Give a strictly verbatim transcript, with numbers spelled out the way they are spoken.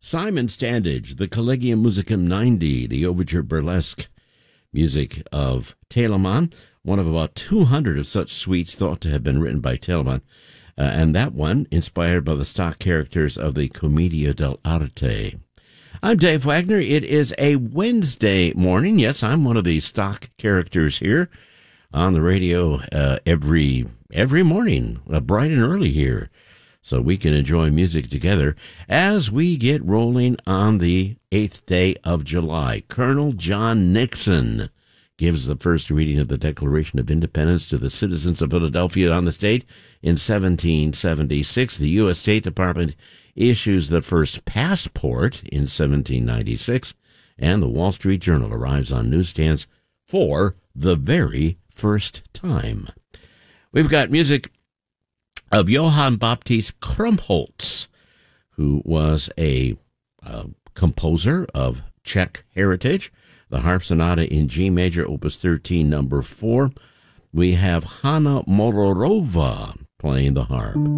Simon Standage, the Collegium Musicum ninety, the Overture Burlesque, music of Telemann, one of about two hundred of such suites thought to have been written by Telemann, uh, and that one inspired by the stock characters of the Commedia dell'arte. I'm Dave Wagner. It is a Wednesday morning. Yes, I'm one of the stock characters here on the radio uh, every every morning, uh, bright and early here, so we can enjoy music together as we get rolling on the eighth day of July. Colonel John Nixon gives the first reading of the Declaration of Independence to the citizens of Philadelphia on the state in seventeen seventy-six. The U S State Department issues the first passport in seventeen ninety-six, and the Wall Street Journal arrives on newsstands for the very first time. We've got music of Johann Baptist Krumholtz, who was a uh, composer of Czech heritage. The Harp Sonata in G major, Opus thirteen, number four. We have Hanna Mororova playing the harp.